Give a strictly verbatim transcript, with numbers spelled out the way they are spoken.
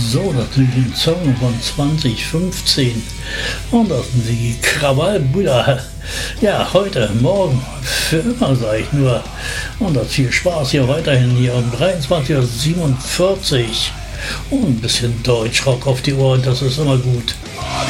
So, das sind die Song von zwanzig fünfzehn und das sind die Krawallbrüder. Ja, heute, morgen, für immer sage ich nur. Und das viel Spaß hier weiterhin hier um dreiundzwanzig Uhr siebenundvierzig und ein bisschen Deutschrock auf die Ohren, das ist immer gut.